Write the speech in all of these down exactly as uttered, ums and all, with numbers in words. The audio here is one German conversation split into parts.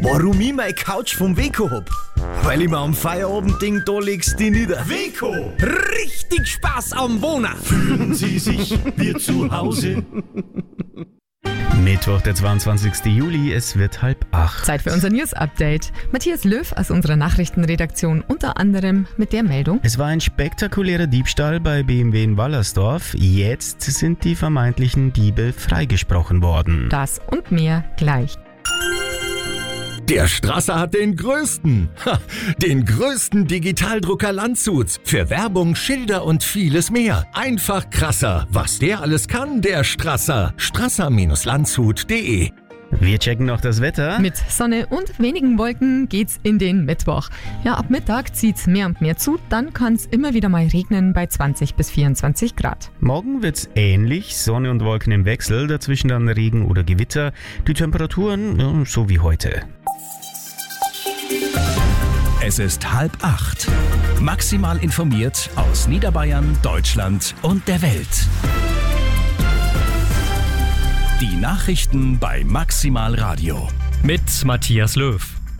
Warum ich meine Couch vom Weco hab? Weil ich mir am Feierabendding da legst die nieder. Weco! Richtig Spaß am Wohnen! Fühlen Sie sich wie zu Hause? Mittwoch, der zweiundzwanzigster Juli, es wird halb acht. Zeit für unser News-Update. Matthias Löw aus unserer Nachrichtenredaktion, unter anderem mit der Meldung. Es war ein spektakulärer Diebstahl bei B M W in Wallersdorf. Jetzt sind die vermeintlichen Diebe freigesprochen worden. Das und mehr gleich. Der Strasser hat den größten, ha, den größten Digitaldrucker Landshuts. Für Werbung, Schilder und vieles mehr. Einfach krasser. Was der alles kann, der Strasser. strasser Landshut punkt de. Wir checken noch das Wetter. Mit Sonne und wenigen Wolken geht's in den Mittwoch. Ja, ab Mittag zieht's mehr und mehr zu, dann kann's immer wieder mal regnen bei zwanzig bis vierundzwanzig Grad. Morgen wird's ähnlich, Sonne und Wolken im Wechsel, dazwischen dann Regen oder Gewitter. Die Temperaturen, ja, so wie heute. Es ist halb acht. Maximal informiert aus Niederbayern, Deutschland und der Welt. Die Nachrichten bei Maximal Radio. Mit Matthias Löw.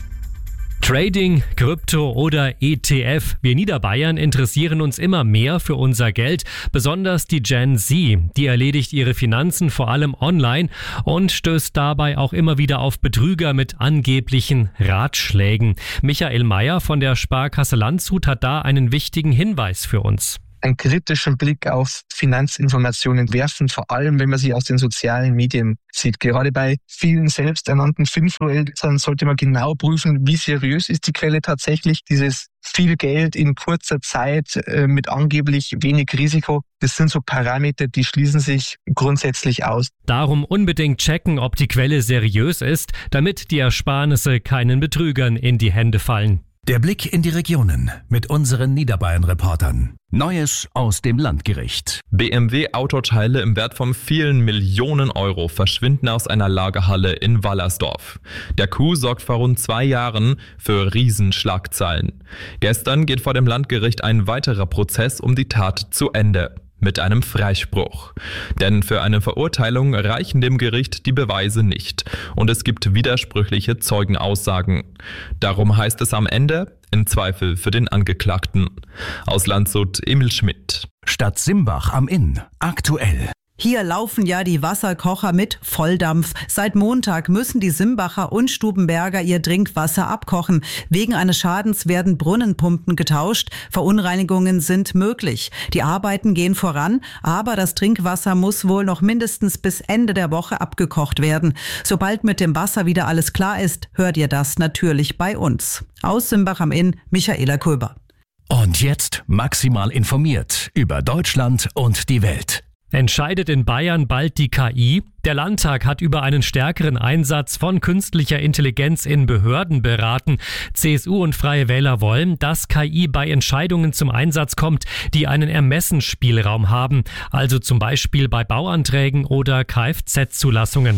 Trading, Krypto oder E T F. Wir Niederbayern interessieren uns immer mehr für unser Geld, besonders die Gen Z. Die erledigt ihre Finanzen vor allem online und stößt dabei auch immer wieder auf Betrüger mit angeblichen Ratschlägen. Michael Mayer von der Sparkasse Landshut hat da einen wichtigen Hinweis für uns. Einen kritischen Blick auf Finanzinformationen werfen, vor allem wenn man sie aus den sozialen Medien sieht. Gerade bei vielen selbsternannten Finfluencern sollte man genau prüfen, wie seriös ist die Quelle tatsächlich. Dieses viel Geld in kurzer Zeit äh, mit angeblich wenig Risiko, das sind so Parameter, die schließen sich grundsätzlich aus. Darum unbedingt checken, ob die Quelle seriös ist, damit die Ersparnisse keinen Betrügern in die Hände fallen. Der Blick in die Regionen mit unseren Niederbayern-Reportern. Neues aus dem Landgericht. B M W-Autoteile im Wert von vielen Millionen Euro verschwinden aus einer Lagerhalle in Wallersdorf. Der Coup sorgt vor rund zwei Jahren für Riesenschlagzeilen. Gestern geht vor dem Landgericht ein weiterer Prozess um die Tat zu Ende. Mit einem Freispruch. Denn für eine Verurteilung reichen dem Gericht die Beweise nicht und es gibt widersprüchliche Zeugenaussagen. Darum heißt es am Ende, im Zweifel für den Angeklagten. Aus Landshut, Emil Schmidt. Stadt Simbach am Inn. Aktuell. Hier laufen ja die Wasserkocher mit Volldampf. Seit Montag müssen die Simbacher und Stubenberger ihr Trinkwasser abkochen. Wegen eines Schadens werden Brunnenpumpen getauscht. Verunreinigungen sind möglich. Die Arbeiten gehen voran, aber das Trinkwasser muss wohl noch mindestens bis Ende der Woche abgekocht werden. Sobald mit dem Wasser wieder alles klar ist, hört ihr das natürlich bei uns. Aus Simbach am Inn, Michaela Köber. Und jetzt maximal informiert über Deutschland und die Welt. Entscheidet in Bayern bald die K I? Der Landtag hat über einen stärkeren Einsatz von künstlicher Intelligenz in Behörden beraten. C S U und Freie Wähler wollen, dass K I bei Entscheidungen zum Einsatz kommt, die einen Ermessensspielraum haben, also zum Beispiel bei Bauanträgen oder Kfz-Zulassungen.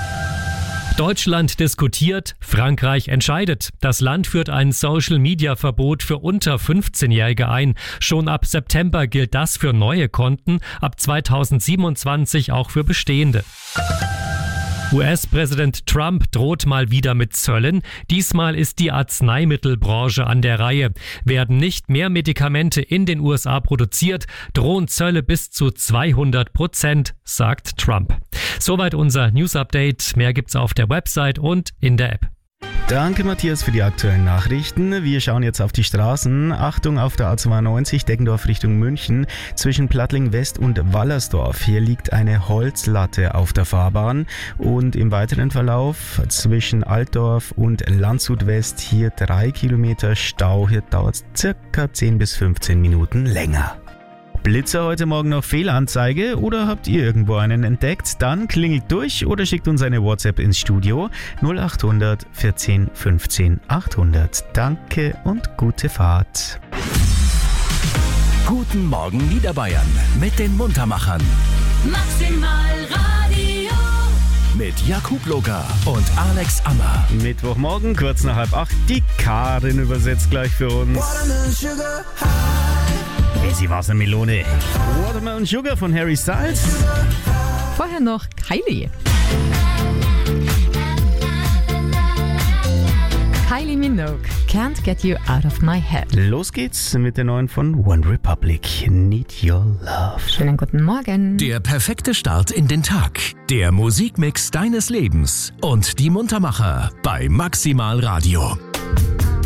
Deutschland diskutiert, Frankreich entscheidet. Das Land führt ein Social-Media-Verbot für unter fünfzehnjährige ein. Schon ab September gilt das für neue Konten, ab zweitausendsiebenundzwanzig auch für bestehende. U S-Präsident Trump droht mal wieder mit Zöllen. Diesmal ist die Arzneimittelbranche an der Reihe. Werden nicht mehr Medikamente in den U S A produziert, drohen Zölle bis zu zweihundert Prozent, sagt Trump. Soweit unser News-Update. Mehr gibt's auf der Website und in der App. Danke Matthias für die aktuellen Nachrichten. Wir schauen jetzt auf die Straßen. Achtung auf der A zweiundneunzig Deggendorf Richtung München zwischen Plattling West und Wallersdorf. Hier liegt eine Holzlatte auf der Fahrbahn und im weiteren Verlauf zwischen Altdorf und Landshut West hier drei Kilometer Stau. Hier dauert es circa zehn bis fünfzehn Minuten länger. Blitzer heute Morgen noch Fehlanzeige oder habt ihr irgendwo einen entdeckt? Dann klingelt durch oder schickt uns eine WhatsApp ins Studio null acht hundert vierzehn fünfzehn achthundert. Danke und gute Fahrt. Guten Morgen Niederbayern mit den Muntermachern. Maximal Radio. Mit Jakub Loga und Alex Ammer. Mittwochmorgen, kurz nach halb acht. Die Karin übersetzt gleich für uns. Easy Wassermelone. Watermelon Sugar von Harry Styles. Vorher noch Kylie. Snoke, Can't Get You Out of My Head. Los geht's mit der neuen von One Republic, Need Your Love. Schönen guten Morgen. Der perfekte Start in den Tag. Der Musikmix deines Lebens und die Muntermacher bei Maximal Radio.